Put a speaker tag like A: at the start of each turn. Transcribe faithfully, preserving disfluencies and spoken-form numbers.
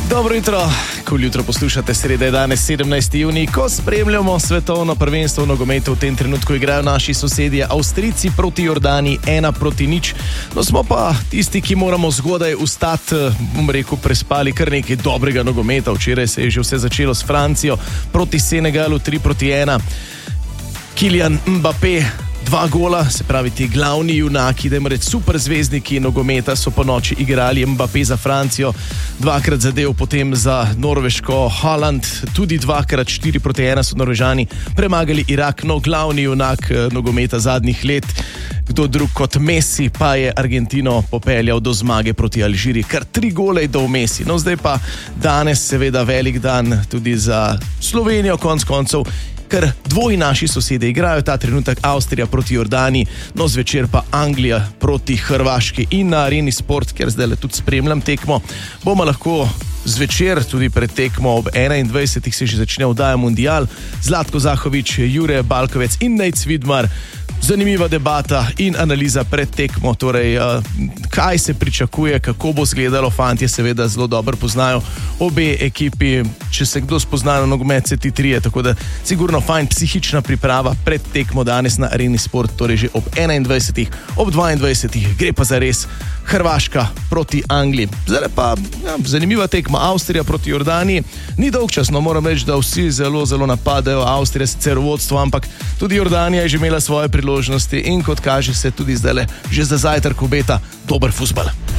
A: Dobro jutro, ko jutro poslušate, sreda je danes sedemnajsti junij, ko spremljamo svetovno prvenstvo v nogometu. V tem trenutku igrajo naši sosedje Avstrijci proti Jordaniji, ena proti nič. No, smo pa tisti, ki moramo zgodaj vstati, bom rekel, prespali kar nekaj dobrega nogometa. Včeraj se je že vse začelo s Francijo proti Senegalu, tri proti ena. Kylian Mbappé, dva gola, se pravi ti glavni junaki, da jim reč super zvezdniki nogometa so po noči igrali. Mbappé za Francijo, dvakrat zadev, potem za Norveško Haaland, tudi dvakrat, štiri proti ena so Norvežani premagali Irak. No, glavni junak eh, nogometa zadnjih let, kdo drug kot Messi, pa je Argentino popeljal do zmage proti Alžiriji, kar tri gole je dal Messi. No, zdaj pa danes seveda velik dan tudi za Slovenijo, konc koncev, ker dvoji naši sosede igrajo ta trenutek, Avstrija proti Jordaniji, no zvečer pa Anglija proti Hrvaški. In na Areni Sport, ker zdaj le tudi spremljam tekmo, bomo lahko zvečer, tudi pred tekmo ob enaindvajsetih se že začne oddaja Mundial. Zlatko Zahovič, Jure Balkovec in Nejc Vidmar. Zanimiva debata in analiza pred tekmo, torej uh, kaj se pričakuje, kako bo izgledalo. Fantje seveda zelo dobro poznajo obe ekipi, če se kdo spozna na nogomet, se ti trije, tako da sigurno fajn psihična priprava pred tekmo danes na Areni Sport, torej že ob enaindvajsetih, ob dvaindvajsetih gre pa za res Hrvaška proti Angliji. Zdaj pa ja, zanimiva tekma, Avstrija proti Jordaniji. Ni dolg čas, no moram reči, da vsi zelo, zelo napadajo. Avstrija sicer vodstvo, ampak tudi Jordanija je že imela svoje priložnosti in kot kaže se tudi zdaj le že za zajtrk obeta dober fuzbal.